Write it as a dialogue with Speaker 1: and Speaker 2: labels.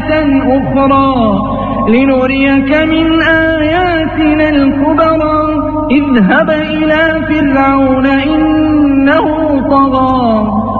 Speaker 1: أخرى لنريك من آياتنا الكبرى اذهب إلى فرعون إنه طغى